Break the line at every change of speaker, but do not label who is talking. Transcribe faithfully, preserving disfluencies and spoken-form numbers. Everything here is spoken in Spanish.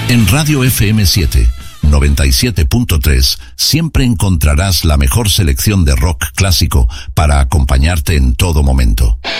En Radio F M siete, noventa y siete punto tres, siempre encontrarás la mejor selección de rock clásico para acompañarte en todo momento.